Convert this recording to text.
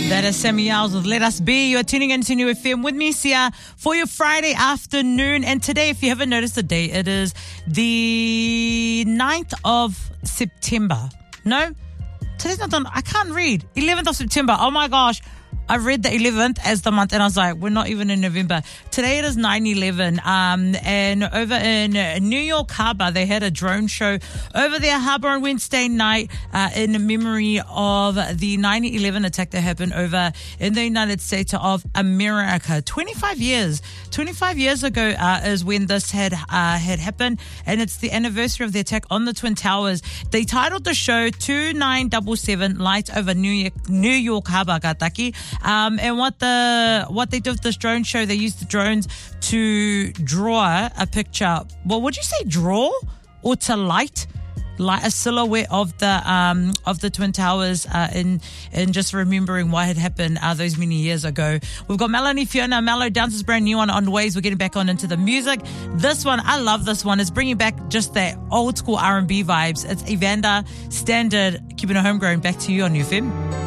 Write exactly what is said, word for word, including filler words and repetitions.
That is Sammy Yowes with Let Us Be. You're tuning into New F M with me, Sia, for your Friday afternoon. And today, if you haven't noticed the date, it is the ninth of September. No? Today's not done. I can't read. eleventh of September. Oh my gosh. I read the eleventh as the month and I was like, we're not even in November. Today it is nine eleven. Um, and over in New York Harbor, they had a drone show over their harbor on Wednesday night uh, in memory of the nine eleven attack that happened over in the United States of America. twenty-five years. twenty-five years ago uh, is when this had uh, had happened, and it's the anniversary of the attack on the Twin Towers. They titled the show two nine seven seven Lights Over New York, New York Harbor, Gataki. Um, and what the what they did with this drone show, they used the drones to draw a picture. Well, would you say draw or to light? Like a silhouette of the um of the Twin Towers uh, in in just remembering what had happened uh, those many years ago. We've got Melanie Fiona Mello Dance's brand new one on Ways. We're getting back on into the music. This one, I love this one. It's bringing back just that old school R and B vibes. It's Evander Standard, keeping it homegrown. Back to you on U F M.